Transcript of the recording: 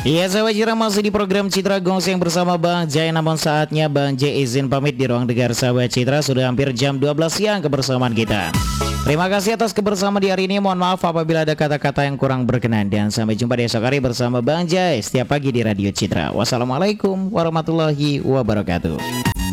Iya sahabat Citra, masih di program Citra Gongseng bersama Bang Jai. Namun saatnya Bang Jai izin pamit di ruang dengar sahabat Citra. Sudah hampir jam 12 siang kebersamaan kita. Terima kasih atas kebersamaan di hari ini. Mohon maaf apabila ada kata-kata yang kurang berkenan. Dan sampai jumpa di esok hari bersama Bang Jai setiap pagi di Radio Citra. Wassalamualaikum warahmatullahi wabarakatuh.